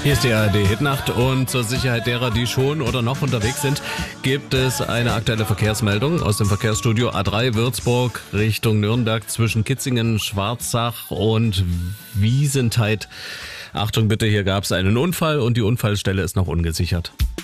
Hier ist die ARD-Hitnacht und zur Sicherheit derer, die schon oder noch unterwegs sind, gibt es eine aktuelle Verkehrsmeldung aus dem Verkehrsstudio A3 Würzburg Richtung Nürnberg zwischen Kitzingen, Schwarzach und Wiesentheid. Achtung bitte, hier gab es einen Unfall und die Unfallstelle ist noch ungesichert.